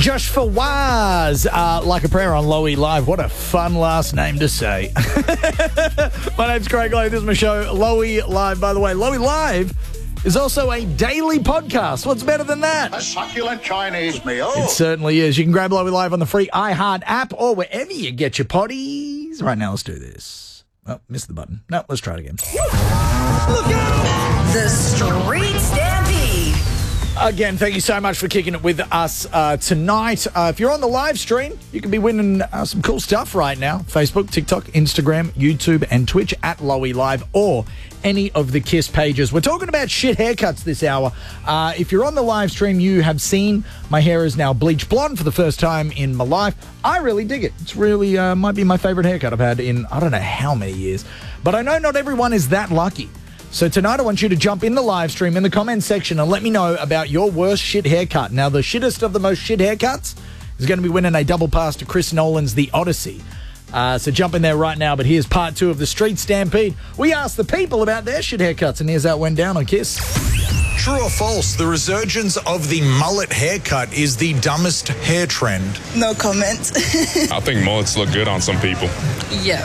Josh Fawaz, like a prayer on Lowy Live. What a fun last name to say. My name's Craig Lowe. This is my show, Lowy Live. By the way, Lowy Live is also a daily podcast. What's better than that? A succulent Chinese meal. It certainly is. You can grab Lowy Live on the free iHeart app or wherever you get your potties. Right now, let's do this. Oh, missed the button. No, let's try it again. Look out! The Street Stampede. Again, thank you so much for kicking it with us tonight. If you're on the live stream, you can be winning some cool stuff right now. Facebook, TikTok, Instagram, YouTube, and Twitch at Lowy Live or any of the KISS pages. We're talking about shit haircuts this hour. If you're on the live stream, you have seen my hair is now bleach blonde for the first time in my life. I really dig it. It's really might be my favorite haircut I've had in I don't know how many years. But I know not everyone is that lucky. So tonight I want you to jump in the live stream in the comments section and let me know about your worst shit haircut. Now, the shittest of the most shit haircuts is going to be winning a double pass to Chris Nolan's The Odyssey. So jump in there right now. But here's part 2 of the Street Stampede. We asked the people about their shit haircuts, and here's how it went down on KISS. True or false, the resurgence of the mullet haircut is the dumbest hair trend? No comment. I think mullets look good on some people. Yep.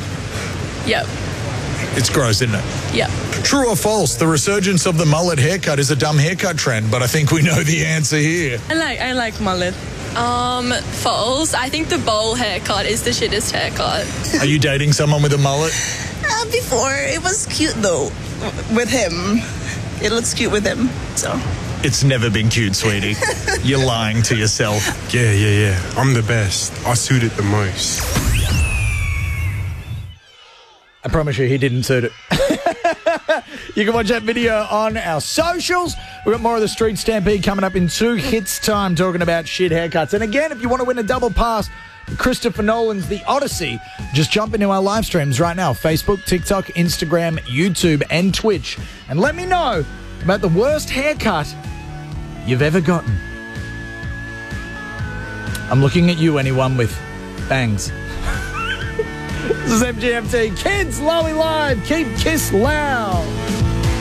It's gross, isn't it? Yep. True or false, the resurgence of the mullet haircut is a dumb haircut trend, but I think we know the answer here. I like mullet. False. I think the bowl haircut is the shittest haircut. Are you dating someone with a mullet? Before, it was cute though, with him. It looks cute with him, so. It's never been cute, sweetie. You're lying to yourself. Yeah. I'm the best. I suit it the most. I promise you he didn't suit it. You can watch that video on our socials. We've got more of the Street Stampede coming up in 2 hits time talking about shit haircuts. And again, if you want to win a double pass for Christopher Nolan's The Odyssey, just jump into our live streams right now. Facebook, TikTok, Instagram, YouTube, and Twitch. And let me know about the worst haircut you've ever gotten. I'm looking at you, anyone with bangs. This is MGMT. Kids, Lowy Live. Keep KISS loud.